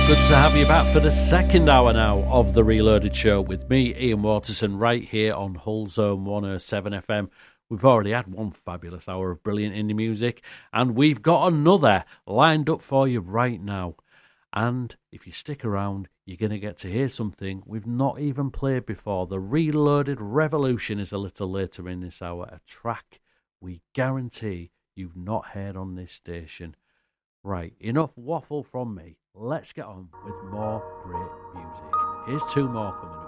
Good to have you back for the second hour now of the Reloaded Show with me, Ian Waterson, right here on Hull Zone 107 FM. We've already had one fabulous hour of brilliant indie music, and we've got another lined up for you right now. And if you stick around, you're going to get to hear something we've not even played before. The Reloaded Revolution is a little later in this hour, a track we guarantee you've not heard on this station. Right, enough waffle from me. Let's get on with more great music. Here's two more coming up.